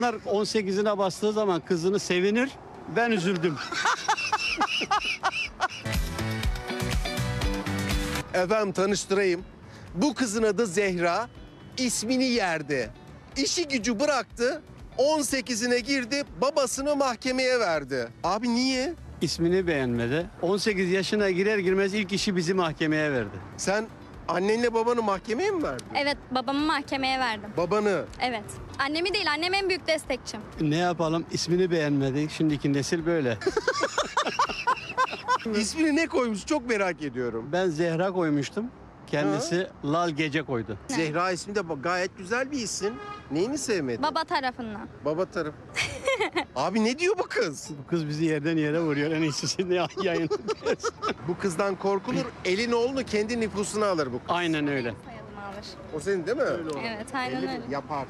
18'ine bastığı zaman kızını sevinir. Ben üzüldüm. Efendim tanıştırayım. Bu kızın adı Zehra. İsmini yerdi. İşi gücü bıraktı. 18'ine girdi. Babasını mahkemeye verdi. Abi niye? İsmini beğenmedi. 18 yaşına girer girmez ilk işi bizi mahkemeye verdi. Sen annenle babanı mahkemeye mi verdin? Evet, babamı mahkemeye verdim. Babanı. Evet. Annemi değil, annem en büyük destekçim. Ne yapalım, ismini beğenmedi. Şimdiki nesil böyle. İsmini ne koymuş çok merak ediyorum. Ben Zehra koymuştum. Kendisi Lal Gece koydu. Zehra ismi de gayet güzel bir isim. Neyini sevmedin? Baba tarafından. Baba taraf. Abi ne diyor bu kız? Bu kız bizi yerden yere vuruyor. En iyisi ne yayın. Bu kızdan korkulur. Elin oğlunu kendi nüfusuna alır bu kız. Aynen öyle. Soyadımı alır. O senin değil mi? Evet, aynen öyle. Yapar.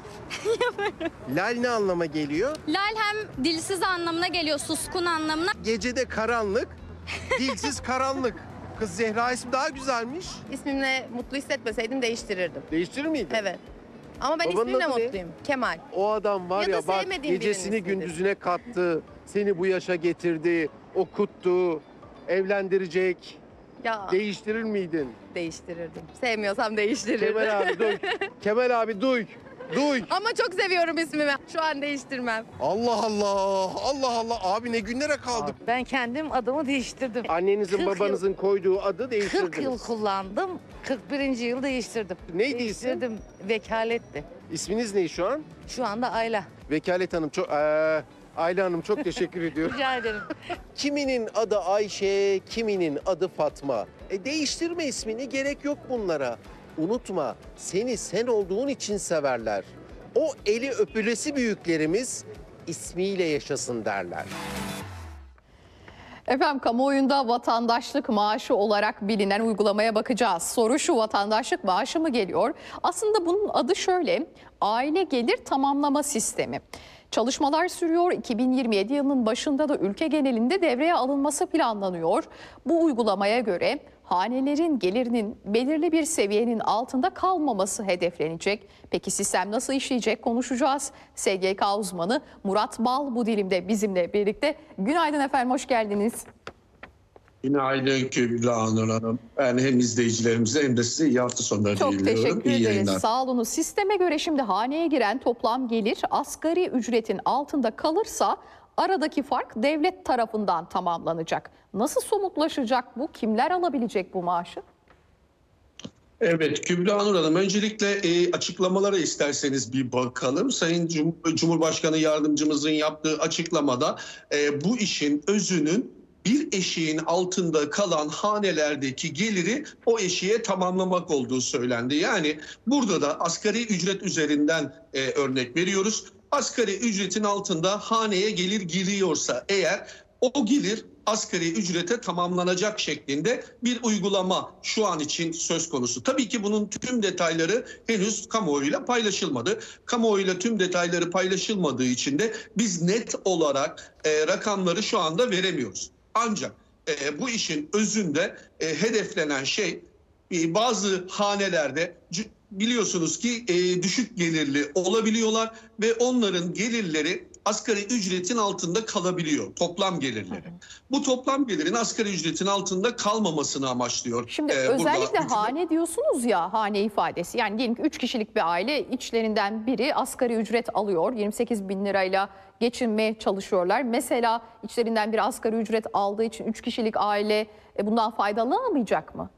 Lal ne anlama geliyor? Lal hem dilsiz anlamına geliyor, suskun anlamına. Gecede karanlık, dilsiz karanlık. Kız Zehra ismi daha güzelmiş. İsmimle mutlu hissetmeseydim değiştirirdim. Değiştirir miydin? Evet. Ama ben Babanın ismimle adı ne? mutluyum. Kemal. O adam var Ya da ya bak sevmediğim gecesini birinin ismidir. gündüzüne kattı. Seni bu yaşa getirdi, okuttu, evlendirecek. Ya Değiştirir miydin? değiştirirdim. Sevmiyorsam değiştirirdim. Kemal abi duy. Kemal abi duy. Duy. Ama çok seviyorum ismimi. Şu an değiştirmem. Allah Allah. Allah Allah. Abi ne günlere kaldık. Ben kendim adımı değiştirdim. Annenizin 40 babanızın koyduğu adı 40 değiştirdiniz. yıl kullandım. 41. yıl değiştirdim. Neydi isim? Değiştirdim. Vekaletti. İsminiz ne şu an? Şu anda Ayla. Vekalet Hanım çok... Ayla Hanım çok teşekkür ediyorum. Rica ederim. Kiminin adı Ayşe, kiminin adı Fatma. Değiştirme ismini, gerek yok bunlara. Unutma, seni sen olduğun için severler. O eli öpülesi büyüklerimiz ismiyle yaşasın derler. Efendim kamuoyunda vatandaşlık maaşı olarak bilinen uygulamaya bakacağız. Soru şu, vatandaşlık maaşı mı geliyor? Aslında bunun adı şöyle: aile gelir tamamlama sistemi. Çalışmalar sürüyor. 2027 yılının başında da ülke genelinde devreye alınması planlanıyor. Bu uygulamaya göre hanelerin gelirinin belirli bir seviyenin altında kalmaması hedeflenecek. Peki sistem nasıl işleyecek konuşacağız. SGK uzmanı Murat Bal bu dilimde bizimle birlikte. Günaydın efendim, hoş geldiniz. Günaydın Kübra Nur Hanım. Ben hem izleyicilerimize hem de size iyi hafta sonları Çok diliyorum. teşekkür İyi ederiz. yayınlar. Sağ olun. Sisteme göre şimdi haneye giren toplam gelir asgari ücretin altında kalırsa aradaki fark devlet tarafından tamamlanacak. Nasıl somutlaşacak bu? Kimler alabilecek bu maaşı? Evet Kübra Nur Hanım, öncelikle açıklamalara isterseniz bir bakalım. Sayın Cumhurbaşkanı Yardımcımızın yaptığı açıklamada bu işin özünün bir eşiğin altında kalan hanelerdeki geliri o eşiğe tamamlamak olduğu söylendi. Yani burada da asgari ücret üzerinden örnek veriyoruz. Asgari ücretin altında haneye gelir giriyorsa eğer, o gelir asgari ücrete tamamlanacak şeklinde bir uygulama şu an için söz konusu. Tabii ki bunun tüm detayları henüz kamuoyuyla paylaşılmadı. Kamuoyuyla tüm detayları paylaşılmadığı için de biz net olarak rakamları şu anda veremiyoruz. Ancak bu işin özünde hedeflenen şey, bazı hanelerde biliyorsunuz ki düşük gelirli olabiliyorlar ve onların gelirleri asgari ücretin altında kalabiliyor, toplam gelirleri. Bu toplam gelirin asgari ücretin altında kalmamasını amaşlıyor. Şimdi burada özellikle hükümet. hane diyorsunuz ya, hane ifadesi. Yani diyelim ki 3 kişilik bir aile, içlerinden biri asgari ücret alıyor. 28 bin lirayla geçinmeye çalışıyorlar. Mesela içlerinden biri asgari ücret aldığı için 3 kişilik aile bundan faydalanamayacak mı?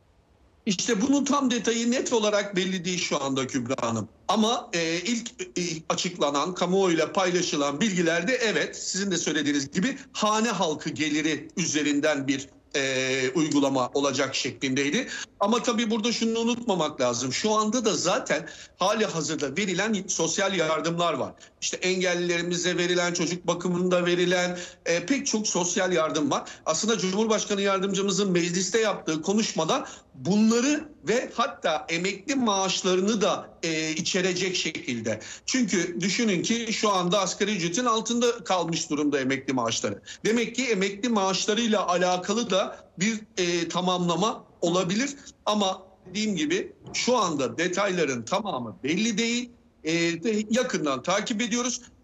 İşte bunun tam detayı net olarak belli değil şu anda Kübra Hanım. Ama ilk açıklanan, kamuoyuyla paylaşılan bilgilerde evet, sizin de söylediğiniz gibi hane halkı geliri üzerinden bir uygulama olacak şeklindeydi. Ama tabii burada şunu unutmamak lazım. Şu anda da zaten hali hazırda verilen sosyal yardımlar var. İşte engellilerimize verilen, çocuk bakımında verilen pek çok sosyal yardım var. Aslında Cumhurbaşkanı Yardımcımızın mecliste yaptığı konuşmada bunları ve hatta emekli maaşlarını da içerecek şekilde. Çünkü düşünün ki şu anda asgari ücretin altında kalmış durumda emekli maaşları. Demek ki emekli maaşlarıyla alakalı da bir tamamlama olabilir. Ama dediğim gibi şu anda detayların tamamı belli değil. Yakından takip ediyoruz.